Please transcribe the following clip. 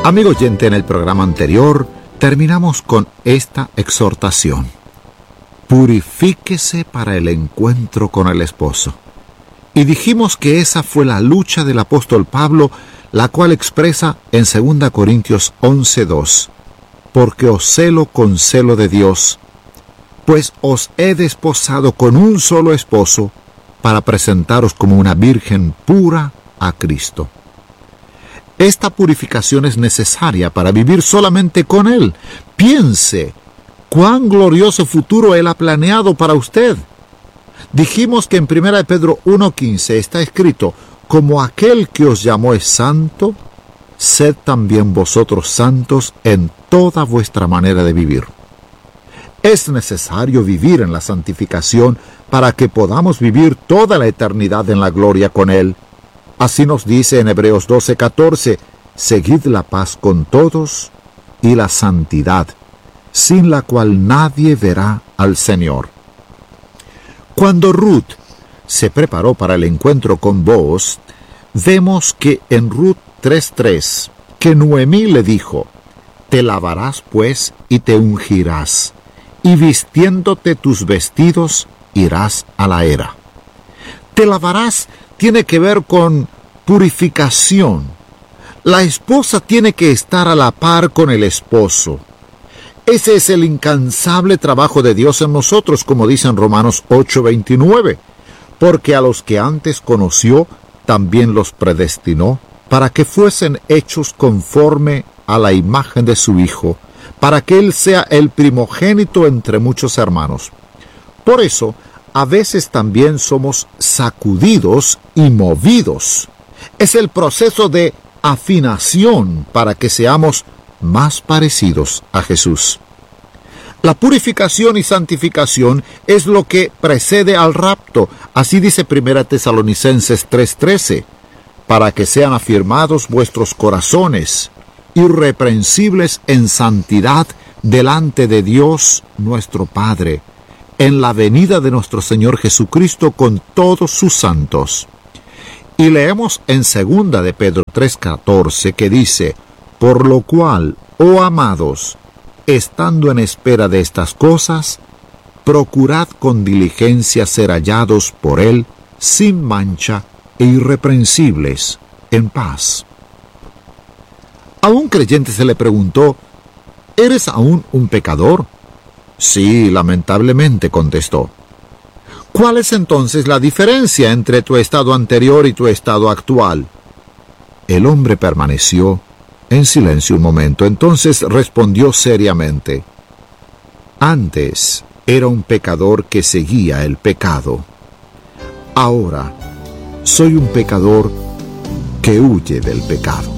Amigo oyente, en el programa anterior terminamos con esta exhortación: purifíquese para el encuentro con el esposo. Y dijimos que esa fue la lucha del apóstol Pablo, la cual expresa en 2 Corintios 11:2: porque os celo con celo de Dios, pues os he desposado con un solo esposo, para presentaros como una virgen pura a Cristo. Esta purificación es necesaria para vivir solamente con Él. Piense cuán glorioso futuro Él ha planeado para usted. Dijimos que en 1 Pedro 1:15 está escrito: como aquel que os llamó es santo, sed también vosotros santos en toda vuestra manera de vivir. Es necesario vivir en la santificación para que podamos vivir toda la eternidad en la gloria con Él. Así nos dice en Hebreos 12:14: seguid la paz con todos y la santidad, sin la cual nadie verá al Señor. Cuando Ruth se preparó para el encuentro con Booz, vemos que en Ruth 3:3, que Noemí le dijo: te lavarás pues y te ungirás, y vistiéndote tus vestidos irás a la era. Te lavarás tiene que ver con purificación. La esposa tiene que estar a la par con el esposo. Ese es el incansable trabajo de Dios en nosotros, como dice en Romanos 8:29. Porque a los que antes conoció, también los predestinó, para que fuesen hechos conforme a la imagen de su Hijo, para que Él sea el primogénito entre muchos hermanos. Por eso, a veces también somos sacudidos y movidos. Es el proceso de afinación para que seamos más parecidos a Jesús. La purificación y santificación es lo que precede al rapto. Así dice 1 Tesalonicenses 3:13, para que sean afirmados vuestros corazones, irreprensibles en santidad delante de Dios nuestro Padre, en la venida de nuestro Señor Jesucristo con todos sus santos. Y leemos en 2 de Pedro 3:14 que dice: por lo cual, oh amados, estando en espera de estas cosas, procurad con diligencia ser hallados por Él sin mancha e irreprensibles, en paz. A un creyente se le preguntó: ¿eres aún un pecador? Sí, lamentablemente, contestó. ¿Cuál es entonces la diferencia entre tu estado anterior y tu estado actual? El hombre permaneció en silencio un momento, entonces respondió seriamente: antes era un pecador que seguía el pecado. Ahora soy un pecador que huye del pecado.